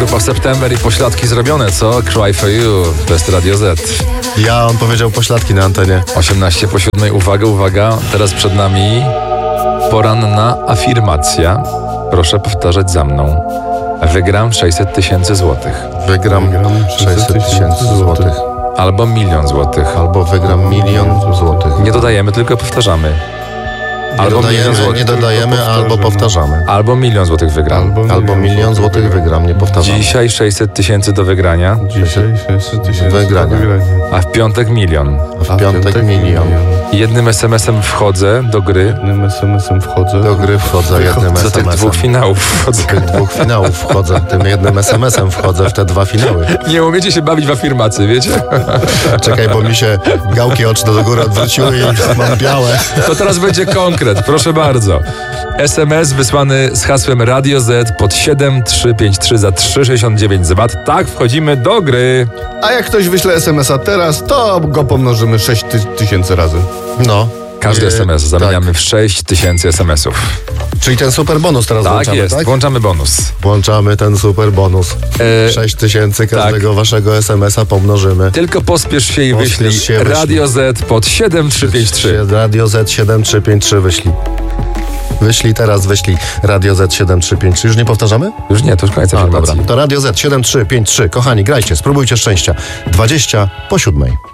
grupa September i pośladki zrobione, co? Cry for you, to jest Radio Z. On powiedział pośladki na antenie. 18 po 7, uwaga, teraz przed nami poranna afirmacja. Proszę powtarzać za mną. Wygram 600 tysięcy złotych. Wygram 600 tysięcy złotych. Albo 1 000 000 złotych. Albo wygram 1 000 000 złotych. Nie dodajemy, tylko powtarzamy. Nie dodajemy, albo powtarzamy. Albo 1 000 000 złotych wygram. Albo 1 000 000 złotych wygram, nie powtarzamy. Dzisiaj 600 tysięcy do wygrania. Dzisiaj 600 tysięcy Wygrania. A w piątek 1 000 000. A w piątek 1 000 000. Jednym SMS-em wchodzę do gry. Jednym SMS-em wchodzę. Do gry wchodzę jednym Do tych SMS-em. 2 finałów wchodzę. Do tych 2 finałów wchodzę. Tym jednym SMS-em wchodzę w te 2 finały. Nie umiecie się bawić w afirmacje, wiecie? Czekaj, bo mi się gałki oczne do góry odwróciły i mam białe. To teraz będzie konkret, proszę bardzo. SMS wysłany z hasłem Radio Z pod 7353 za 3,69 z VAT. Tak, wchodzimy do gry. A jak ktoś wyśle SMS-a teraz, to go pomnożymy 6 tysięcy razy. No. Każdy SMS zamieniamy w 6 tysięcy SMS-ów. Czyli ten super bonus teraz Tak włączamy, jest, tak? włączamy bonus. Włączamy ten super bonus. 6 tysięcy każdego waszego SMS-a pomnożymy. Tylko pospiesz się i Pospiesz wyślij się, wyślij. Radio Z pod 7353. Radio Z 7353 wyślij. Wyślij teraz, wyślij Radio Z 7353. Już nie powtarzamy? Już nie, to już koniec afirmacji. Dobra. To Radio Z 7353. Kochani, grajcie, spróbujcie szczęścia. 20 po 7.